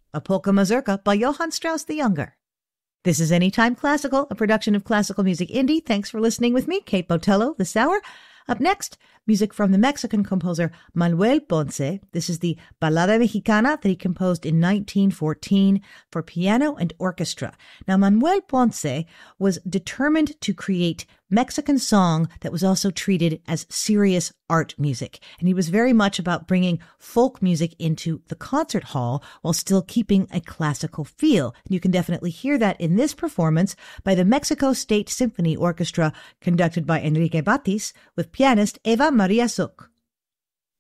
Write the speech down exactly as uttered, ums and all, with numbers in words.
a polka mazurka by Johann Strauss the Younger. This is Anytime Classical, a production of Classical Music Indie. Thanks for listening with me, Kate Botello, this hour. Up next, music from the Mexican composer Manuel Ponce. This is the Balada Mexicana that he composed in nineteen fourteen for piano and orchestra. Now, Manuel Ponce was determined to create Mexican song that was also treated as serious art music. And he was very much about bringing folk music into the concert hall while still keeping a classical feel. And you can definitely hear that in this performance by the Mexico State Symphony Orchestra, conducted by Enrique Batis, with pianist Eva Maria Zuck.